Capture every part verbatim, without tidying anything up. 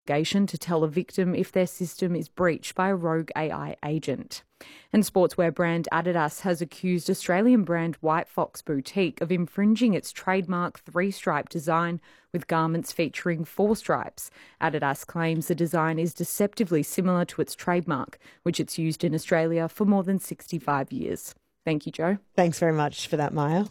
obligation to tell a victim if their system is breached by a rogue A I agent. And sportswear brand Adidas has accused Australian brand White Fox Boutique of infringing its trademark three-stripe design with garments featuring four stripes. Adidas claims the design is deceptively similar to its trademark, which it's used in Australia for more than sixty-five years. Thank you, Joe. Thanks very much for that, Maya.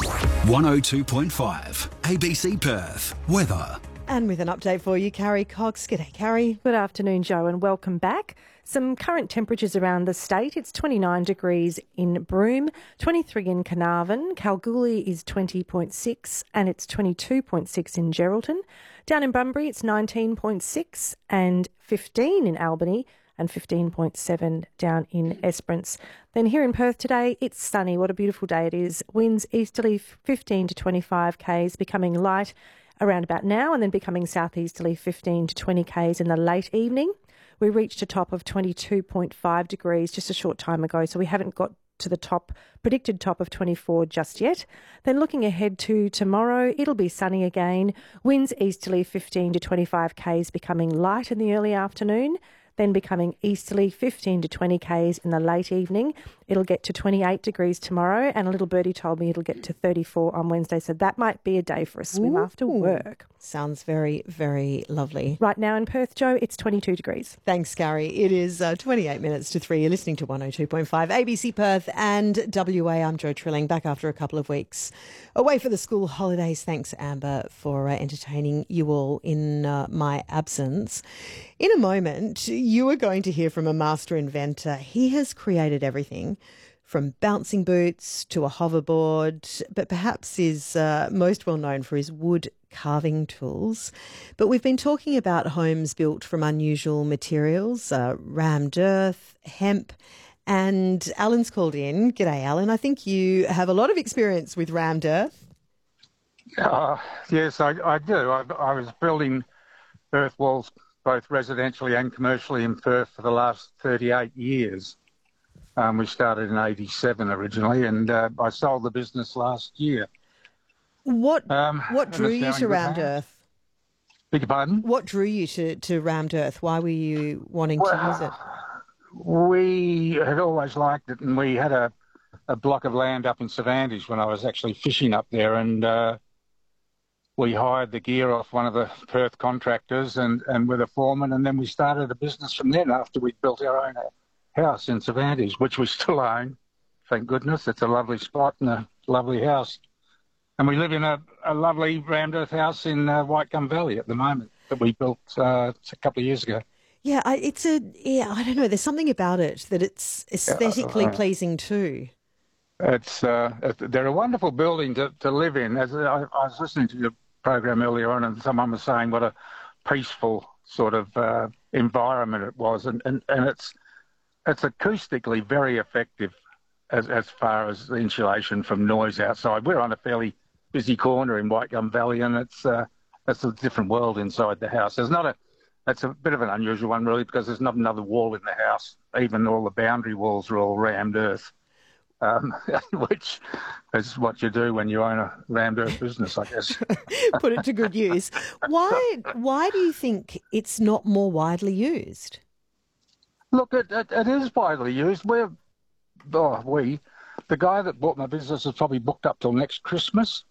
one oh two point five A B C Perth. Weather. And with an update for you, Carrie Cox. G'day, Carrie. Good afternoon, Joe, and welcome back. Some current temperatures around the state. It's twenty-nine degrees in Broome, twenty-three in Carnarvon. Kalgoorlie is twenty point six and it's twenty-two point six in Geraldton. Down in Bunbury, it's nineteen point six and fifteen in Albany and fifteen point seven down in Esperance. Then here in Perth today, it's sunny. What a beautiful day it is. Winds easterly fifteen to twenty-five k's, becoming light around about now and then becoming southeasterly fifteen to twenty k's in the late evening. We reached a top of twenty-two point five degrees just a short time ago, so we haven't got to the top, predicted top of twenty-four just yet. Then looking ahead to tomorrow, it'll be sunny again. Winds easterly fifteen to twenty-five k's, becoming light in the early afternoon, then becoming easterly fifteen to twenty k's in the late evening. It'll get to twenty-eight degrees tomorrow, and a little birdie told me it'll get to thirty-four on Wednesday, so that might be a day for a swim Ooh. after work. Sounds very, very lovely. Right now in Perth, Joe, it's twenty-two degrees. Thanks, Gary. It is uh, twenty-eight minutes to three. You're listening to one oh two point five A B C Perth and W A. I'm Jo Trilling, back after a couple of weeks away for the school holidays. Thanks, Amber, for uh, entertaining you all in uh, my absence. In a moment, you are going to hear from a master inventor. He has created everything from bouncing boots to a hoverboard, but perhaps is uh, most well known for his wood carving tools. But we've been talking about homes built from unusual materials, uh, rammed earth, hemp, and Alan's called in. G'day, Alan. I think you have a lot of experience with rammed earth. Uh, yes, I, I do. I, I was building earth walls both residentially and commercially in Perth for the last thirty-eight years. Um, we started in eighty-seven originally, and uh, I sold the business last year. What Um, what drew you to rammed hands. earth? Beg your pardon? What drew you to, to rammed earth? Why were you wanting to use it? We had always liked it, and we had a, a block of land up in Cervantes when I was actually fishing up there, and uh, we hired the gear off one of the Perth contractors and, and with a foreman, and then we started a business from then after we'd built our own house in Cervantes, which we still own, thank goodness. It's a lovely spot and a lovely house. And we live in a, a lovely rammed earth house in uh, White Gum Valley at the moment that we built uh, a couple of years ago. Yeah, I, it's a, yeah, I don't know, there's something about it that it's aesthetically uh, pleasing too. It's uh, they're a wonderful building to, to live in. As I, I was listening to your program earlier on, and someone was saying what a peaceful sort of uh, environment it was, and, and, and it's it's acoustically very effective as as far as the insulation from noise outside. We're on a fairly busy corner in White Gum Valley, and it's uh, it's a different world inside the house. There's not a It's a bit of an unusual one, really, because there's not another wall in the house. Even all the boundary walls are all rammed earth, um, which is what you do when you own a rammed earth business, I guess. Put it to good use. Why Why do you think it's not more widely used? Look, it, it, it is widely used. We're, oh, we, the guy that bought my business is probably booked up till next Christmas.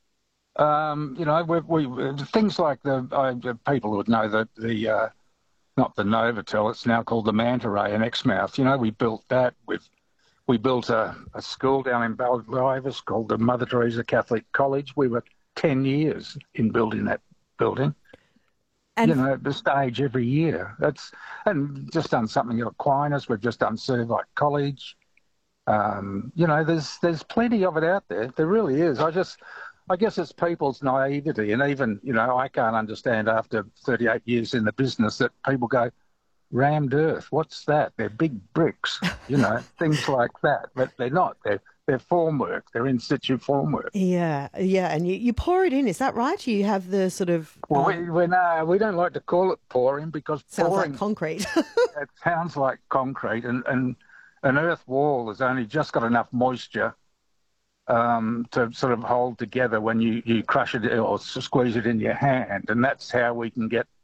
Um, you know, we, we things like the uh, people would know that the uh, not the Novotel, it's now called the Manta Ray in Exmouth. You know, we built that with we built a, a school down in Baldivis called the Mother Teresa Catholic College. We were ten years in building that building. And you know, at the stage every year. That's and just done something at Aquinas. We've just done Servite College. Um, you know, there's there's plenty of it out there. There really is. I just. I guess it's people's naivety, and even, you know, I can't understand after thirty-eight years in the business that people go, rammed earth, what's that? They're big bricks, you know, things like that. But they're not. They're, they're formwork. They're in situ formwork. Yeah, yeah, and you, you pour it in, is that right? You have the sort of... Well, um, we, we, no, we don't like to call it pouring because sounds pouring... like concrete. It sounds like concrete, and, and an earth wall has only just got enough moisture Um, to sort of hold together when you, you crush it or squeeze it in your hand. And that's how we can get